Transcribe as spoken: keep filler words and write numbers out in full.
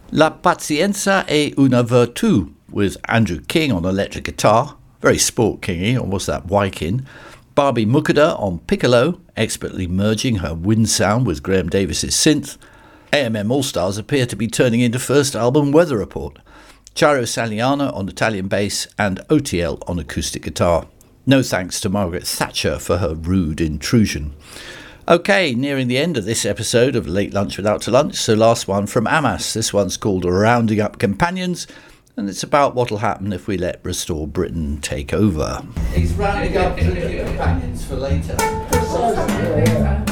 La Pazienza è una virtù, with Andrew King on electric guitar, very sport kingy, almost that Wykin. Barbie Mukada on piccolo, expertly merging her wind sound with Graham Davis's synth. A M M All-Stars appear to be turning into first album Weather Report. Charo Saliana on Italian bass and O T L on acoustic guitar. No thanks to Margaret Thatcher for her rude intrusion. Okay, nearing the end of this episode of Late Lunch with Out to Lunch, so last one from Amas. This one's called Rounding Up Companions, and it's about what'll happen if we let Restore Britain take over. He's rounding up companions for later.